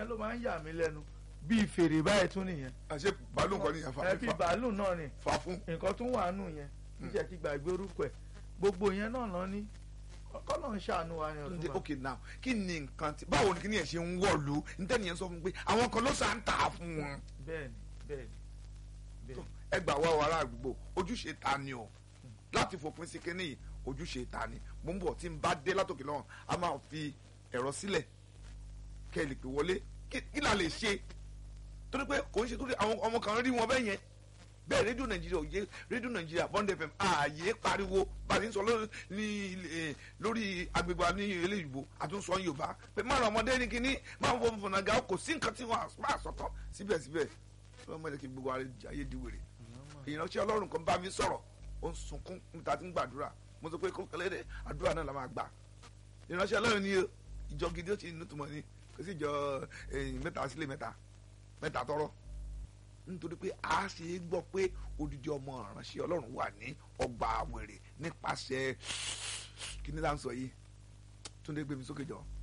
ìyẹn ló máa ń yà mí lẹ́nu bíi fèrè báyìí tún nìyẹn. àṣé bàálù nǹkan nìyẹn fa. ẹ fi bàálù náà ni fa fún. nǹkan tún wà nù yẹn níjẹ́ ti gbàgbé orúkọ ẹ̀ gbogbo yẹn náà lọ ní kọ́nà ń ṣàánú wa yẹn ọ̀tún. ok now kí ni nǹkan tí báwo ni kí ni ẹ̀ ṣe ń wọ̀lú nítorí yẹn sọ fún mi pé àwọn kan ló sà ń tà fún wọn. bẹ́ẹ̀ni. ẹ gbà wá wàrà àgbègbè ojúṣe ta ni o láti fòpin sí kínní yìí ojúṣe ta ni mo ń bọ̀ tí n bá dé látòkè lọ́wọ́ a máa fi ẹ̀rọ sílẹ̀ kẹ́ ẹ lè pè wọlé kí la lè ṣe torí pé kò ń ṣe torí àwọn ọmọ kan rí wọn bẹ́ẹ̀ yẹn bẹ́ẹ̀ rédíò nàìjíríà òye rédíò nàìjíríà Bond FM ààyè pariwo bá a ti ń sọ lórí agbègbè ní ilé ìbò àtúnṣọ yorùbá pé má ra ọmọdé ní kínní má ń fọwọ́ fọ̀nàgà kò sí nǹkan tí wọ́n máa sọ̀tọ̀ síbẹ̀síbẹ̀ wọ́n mọ̀ ẹ́ kí gbogbo ayé di wèrè ìránṣẹ́ ọlọ́run kan bá mi sọ̀rọ̀ ó ń sunkún níta tí ń gbàdúrà mo sọ pé kó kẹlẹ́dẹ̀ àdúrà náà la máa gbà ìránṣẹ́ ọlọ́run ni ìjọ gidi ó ti inú tùmọ̀ ni kò sí ìjọ mẹ́ta sílé mẹ́ta tọrọ nítorí pé a ṣe é gbọ́ pé odidi ọmọ ìránṣẹ́ ọlọ́run wà ní ọgbà wèrè nípasẹ̀ kí ni là ń sọ yìí Túndé gbé mi sókè jọ.